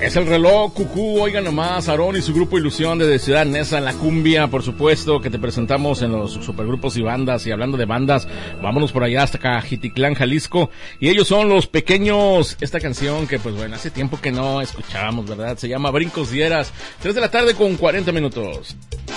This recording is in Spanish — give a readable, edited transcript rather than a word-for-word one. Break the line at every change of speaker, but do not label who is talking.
Es el reloj, cucú, oigan nomás, Aarón y su grupo Ilusión desde Ciudad Neza, la cumbia, por supuesto, que te presentamos en los supergrupos y bandas. Y hablando de bandas, vámonos por allá hasta Cajititlán, Jalisco. Y ellos son Los Pequeños. Esta canción que, pues bueno, hace tiempo que no escuchábamos, ¿verdad? Se llama Brincos Dieras. 3 de la tarde con 40 minutos.